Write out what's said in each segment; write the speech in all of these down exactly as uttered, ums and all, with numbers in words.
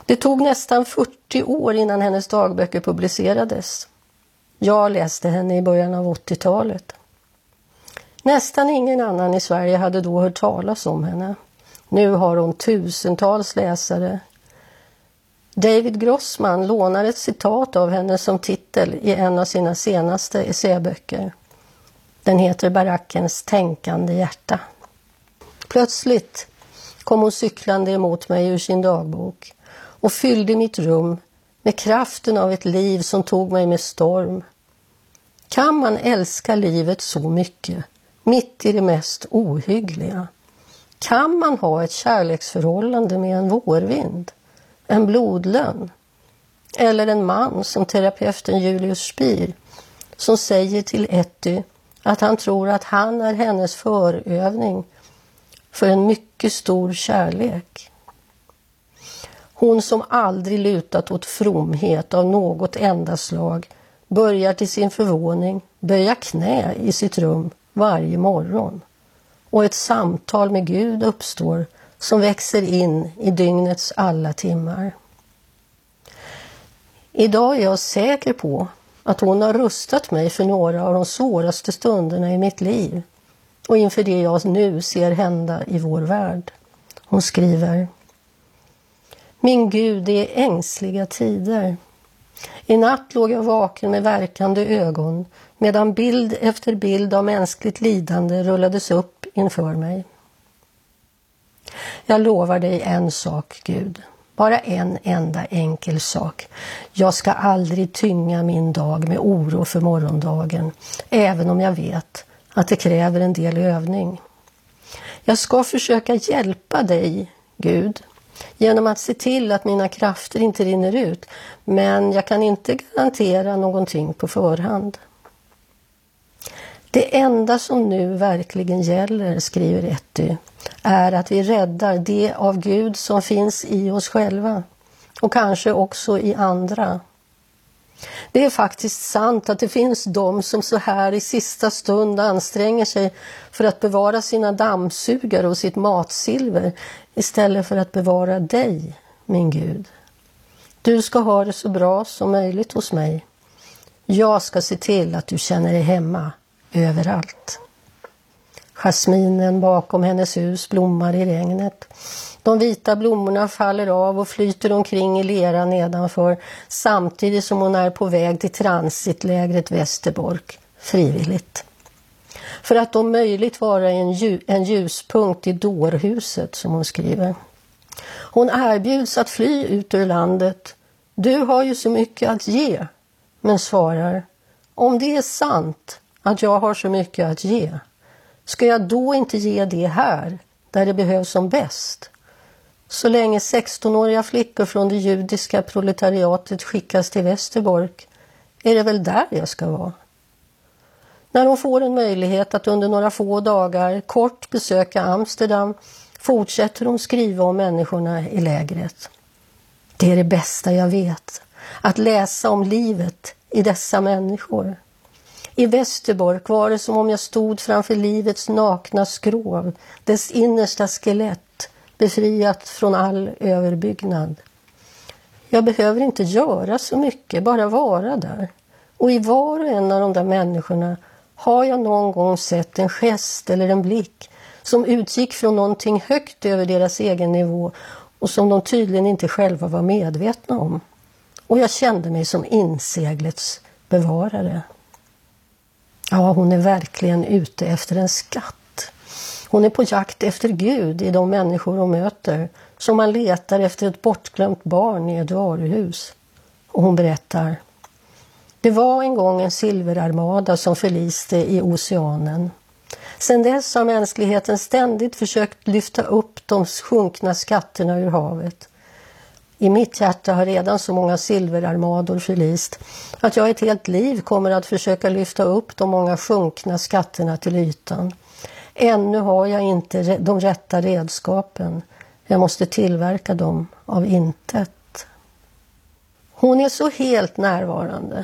Det tog nästan fyrtio år innan hennes dagböcker publicerades. Jag läste henne i början av åttiotalet. Nästan ingen annan i Sverige hade då hört talas om henne. Nu har hon tusentals läsare. David Grossman lånar ett citat av henne som titel i en av sina senaste essäböcker. Den heter Barackens tänkande hjärta. Plötsligt kom hon cyklande emot mig ur sin dagbok och fyllde mitt rum med kraften av ett liv som tog mig med storm. Kan man älska livet så mycket, mitt i det mest ohyggliga? Kan man ha ett kärleksförhållande med en vårvind, en blodlön? Eller en man som terapeuten Julius Spier, som säger till Etty att han tror att han är hennes förövning för en mycket stor kärlek. Hon som aldrig lutat åt fromhet av något enda slag börjar till sin förvåning böja knä i sitt rum varje morgon. Och ett samtal med Gud uppstår som växer in i dygnets alla timmar. Idag är jag säker på att hon har rustat mig för några av de svåraste stunderna i mitt liv och inför det jag nu ser hända i vår värld. Hon skriver: Min Gud, det är ängsliga tider. I natt låg jag vaken med verkande ögon medan bild efter bild av mänskligt lidande rullades upp inför mig. Jag lovar dig en sak, Gud. Bara en enda enkel sak. Jag ska aldrig tynga min dag med oro för morgondagen, även om jag vet att det kräver en del övning. Jag ska försöka hjälpa dig, Gud, genom att se till att mina krafter inte rinner ut, men jag kan inte garantera någonting på förhand. Det enda som nu verkligen gäller, skriver Etty, är att vi räddar det av Gud som finns i oss själva och kanske också i andra. Det är faktiskt sant att det finns de som så här i sista stund anstränger sig för att bevara sina dammsugare och sitt matsilver istället för att bevara dig, min Gud. Du ska ha det så bra som möjligt hos mig. Jag ska se till att du känner dig hemma överallt. Jasminen bakom hennes hus blommar i regnet. De vita blommorna faller av och flyter omkring i lera nedanför samtidigt som hon är på väg till transitlägret Västerbork frivilligt. För att om möjligt vara en, ljus, en ljuspunkt i dårhuset, som hon skriver. Hon erbjuds att fly ut ur landet. Du har ju så mycket att ge, men svarar: om det är sant att jag har så mycket att ge, ska jag då inte ge det här, där det behövs som bäst? Så länge sextonåriga flickor från det judiska proletariatet skickas till Västerbork, är det väl där jag ska vara? När hon får en möjlighet att under några få dagar kort besöka Amsterdam, fortsätter hon skriva om människorna i lägret. Det är det bästa jag vet, att läsa om livet i dessa människor. I Västerbork var det som om jag stod framför livets nakna skrov, dess innersta skelett, befriat från all överbyggnad. Jag behöver inte göra så mycket, bara vara där. Och i var och en av de där människorna har jag någon gång sett en gest eller en blick som utgick från någonting högt över deras egen nivå och som de tydligen inte själva var medvetna om. Och jag kände mig som inseglets bevarare. Ja, hon är verkligen ute efter en skatt. Hon är på jakt efter Gud i de människor hon möter, som man letar efter ett bortglömt barn i ett varuhus. Och hon berättar: det var en gång en silverarmada som förliste i oceanen. Sedan dess har mänskligheten ständigt försökt lyfta upp de sjunkna skatterna ur havet. I mitt hjärta har redan så många silverarmador förlist att jag ett helt liv kommer att försöka lyfta upp de många sjunkna skatterna till ytan. Ännu har jag inte de rätta redskapen. Jag måste tillverka dem av intet. Hon är så helt närvarande.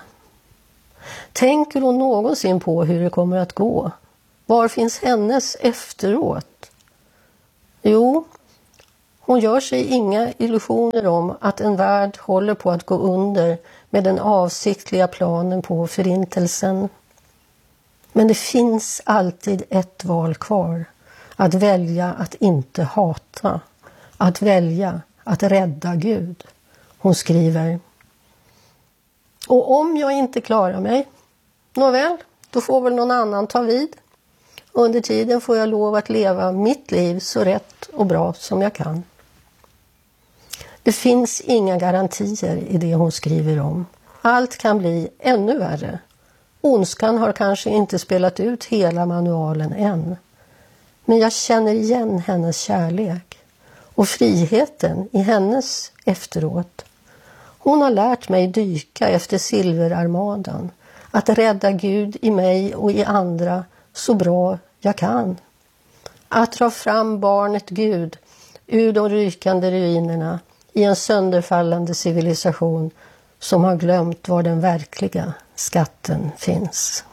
Tänker hon någonsin på hur det kommer att gå? Var finns hennes efteråt? Jo, Hon gör sig inga illusioner om att en värld håller på att gå under med den avsiktliga planen på förintelsen. Men det finns alltid ett val kvar. Att välja att inte hata. Att välja att rädda Gud. Hon skriver: och om jag inte klarar mig, nåväl, då får väl någon annan ta vid. Under tiden får jag lov att leva mitt liv så rätt och bra som jag kan. Det finns inga garantier i det hon skriver om. Allt kan bli ännu värre. Ondskan har kanske inte spelat ut hela manualen än. Men jag känner igen hennes kärlek och friheten i hennes efteråt. Hon har lärt mig dyka efter silverarmadan, att rädda Gud i mig och i andra så bra jag kan. Att dra fram barnet Gud ur de rykande ruinerna i en sönderfallande civilisation som har glömt var den verkliga skatten finns.